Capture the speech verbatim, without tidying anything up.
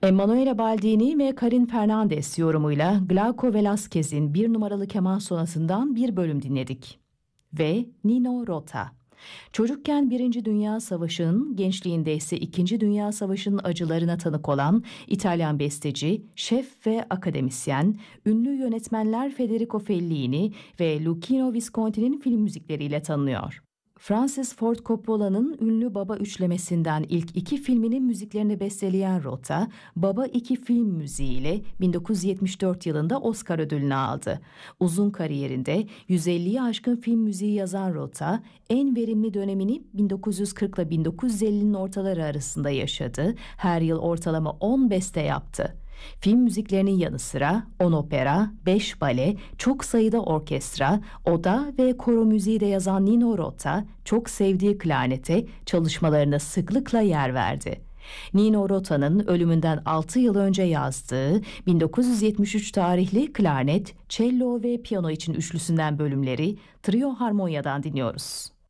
Emanuele Baldini ve Karin Fernandez yorumuyla Glauco Velázquez'in bir numaralı keman sonasından bir bölüm dinledik. Ve Nino Rota. Çocukken Birinci Dünya Savaşı'nın, gençliğinde ise İkinci Dünya Savaşı'nın acılarına tanık olan İtalyan besteci, şef ve akademisyen, ünlü yönetmenler Federico Fellini ve Luchino Visconti'nin film müzikleriyle tanınıyor. Francis Ford Coppola'nın ünlü Baba üçlemesinden ilk iki filminin müziklerini besteleyen Rota, Baba iki film müziğiyle bin dokuz yüz yetmiş dört yılında Oscar ödülünü aldı. Uzun kariyerinde yüz elliyi aşkın film müziği yazan Rota, en verimli dönemini bin dokuz yüz kırk ile bin dokuz yüz ellinin ortaları arasında yaşadı. Her yıl ortalama on beste yaptı. Film müziklerinin yanı sıra on opera, beş bale, çok sayıda orkestra, oda ve koro müziği de yazan Nino Rota, çok sevdiği klarnete çalışmalarına sıklıkla yer verdi. Nino Rota'nın ölümünden altı yıl önce yazdığı bin dokuz yüz yetmiş üç tarihli klarnet, cello ve piyano için üçlüsünden bölümleri Trio Harmonia'dan dinliyoruz.